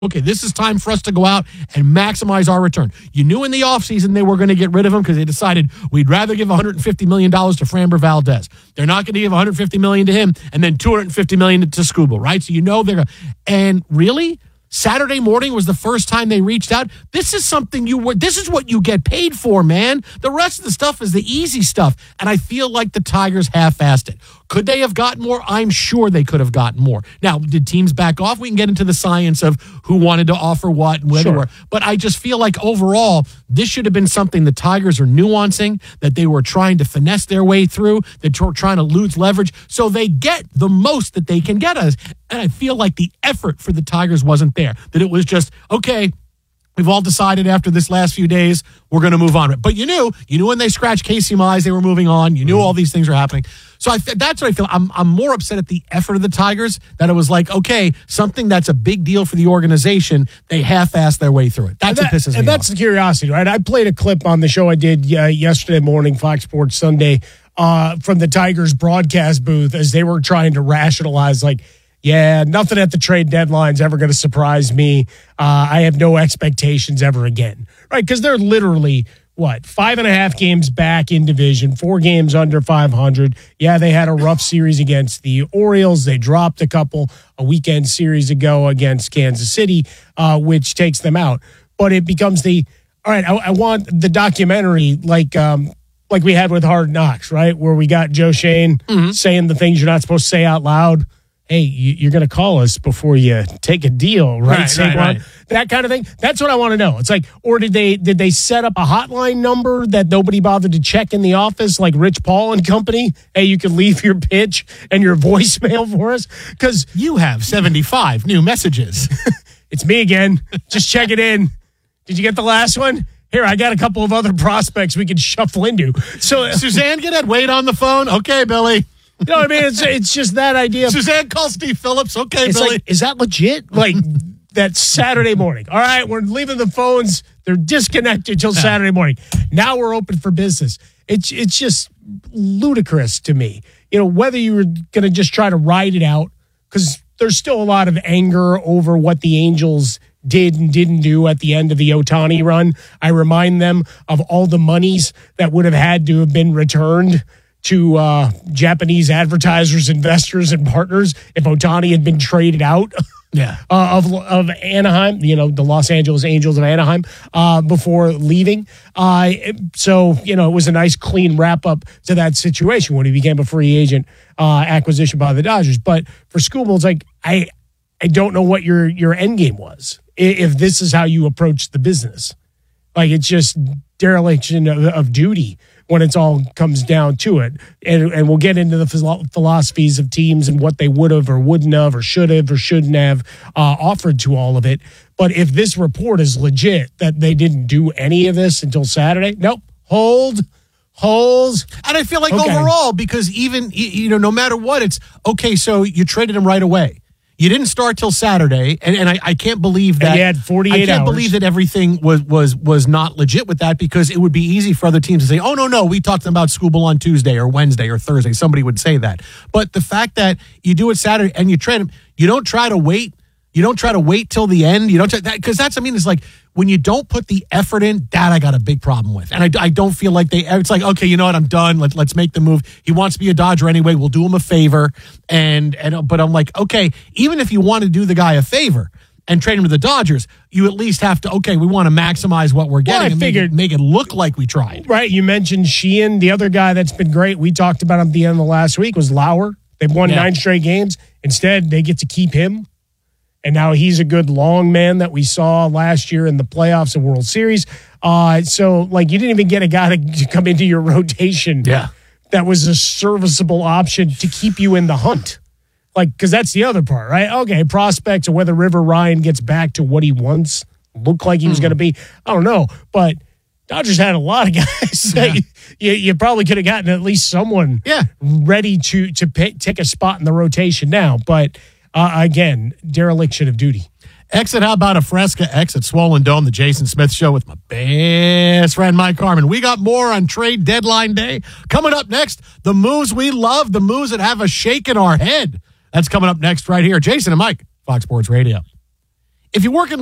okay, this is time for us to go out and maximize our return. You knew in the offseason they were going to get rid of him because they decided we'd rather give $150 million to Framber Valdez. They're not going to give $150 million to him and then $250 million to Skubal, right? So you know they're going to. And really? Saturday morning was the first time they reached out. This is something this is what you get paid for, man. The rest of the stuff is the easy stuff. And I feel like the Tigers half-assed it. Could they have gotten more? I'm sure they could have gotten more. Now, did teams back off? We can get into the science of who wanted to offer what and where they were. But I just feel like overall, this should have been something the Tigers are nuancing, that they were trying to finesse their way through, that they were trying to lose leverage so they get the most that they can get us. And I feel like the effort for the Tigers wasn't there, that it was just, okay, we've all decided after this last few days, we're going to move on. But you knew when they scratched Casey Mize, they were moving on. You knew all these things were happening. So that's what I feel. I'm more upset at the effort of the Tigers, that it was like, okay, something that's a big deal for the organization, they half-assed their way through it. That's what pisses me off. And that's the curiosity, right? I played a clip on the show I did yesterday morning, Fox Sports Sunday, from the Tigers broadcast booth as they were trying to rationalize, like, yeah, nothing at the trade deadline's ever going to surprise me. I have no expectations ever again, right? Because they're literally, 5.5 games back in division, 4 games under 500. Yeah, they had a rough series against the Orioles. They dropped a weekend series ago against Kansas City, which takes them out. But it becomes all right, I want the documentary like we had with Hard Knocks, right? Where we got Joe Shane saying the things you're not supposed to say out loud. Hey, you're going to call us before you take a deal, right? Right. That kind of thing. That's what I want to know. It's like, or did they set up a hotline number that nobody bothered to check in the office, like Rich Paul and company? Hey, you can leave your pitch and your voicemail for us because you have 75 new messages. It's me again. Just check it in. Did you get the last one? Here, I got a couple of other prospects we can shuffle into. So Suzanne, get that Wade on the phone. Okay, Billy. You know what I mean? It's just that idea. Suzanne calls Steve Phillips. Okay, Billy. Like, is that legit? Like that Saturday morning. All right, we're leaving the phones. They're disconnected till Saturday morning. Now we're open for business. It's just ludicrous to me. Whether you were going to just try to ride it out, because there's still a lot of anger over what the Angels did and didn't do at the end of the Ohtani run. I remind them of all the monies that would have had to have been returned to Japanese advertisers, investors, and partners if Ohtani had been traded out of Anaheim, the Los Angeles Angels of Anaheim, before leaving. So, it was a nice, clean wrap-up to that situation when he became a free agent acquisition by the Dodgers. But for Skubal, it's like, I don't know what your end game was if this is how you approach the business. Like, it's just dereliction of duty when it's all comes down to it. And we'll get into the philosophies of teams and what they would have or wouldn't have or should have or shouldn't have offered to all of it. But if this report is legit that they didn't do any of this until Saturday, nope, hold. And I feel like overall, because even, no matter what, it's, okay, so you traded him right away. You didn't start till Saturday, and I can't believe that. And you had 48 hours. I can't believe that everything was not legit with that, because it would be easy for other teams to say, oh, no, we talked about Skubal on Tuesday or Wednesday or Thursday. Somebody would say that. But the fact that you do it Saturday and you trade him, you don't try to wait. You don't try to wait till the end. You don't because it's like when you don't put the effort in, that I got a big problem with. And I don't feel like it's like, okay, you know what, I'm done. Let's make the move. He wants to be a Dodger anyway. We'll do him a favor. But I'm like, okay, even if you want to do the guy a favor and trade him to the Dodgers, you at least have to, okay, we want to maximize what we're getting and make it look like we tried. Right. You mentioned Sheehan. The other guy that's been great, we talked about him at the end of the last week, was Lauer. They've won 9 straight games. Instead, they get to keep him. And now he's a good long man that we saw last year in the playoffs and World Series. So, you didn't even get a guy to come into your rotation. Yeah. That was a serviceable option to keep you in the hunt. Because that's the other part, right? Okay, prospects or whether River Ryan gets back to what he once looked like he was going to be. I don't know. But Dodgers had a lot of guys. You probably could have gotten at least someone ready to take a spot in the rotation now. But again, dereliction of duty. Exit, how about a Fresca exit Swollen Dome, the Jason Smith Show with my best friend Mike Harmon. We got more on trade deadline day. Coming up next, the moves we love, the moves that have us shaking our head. That's coming up next right here. Jason and Mike, Fox Sports Radio. if you work in